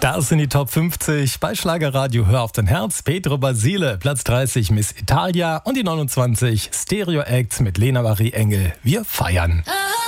Das sind die Top 50 bei Schlagerradio Hör auf dein Herz. Pedro Basile, Platz 30 Miss Italia und die 29 Stereo Acts mit Lena Marie Engel. Wir feiern.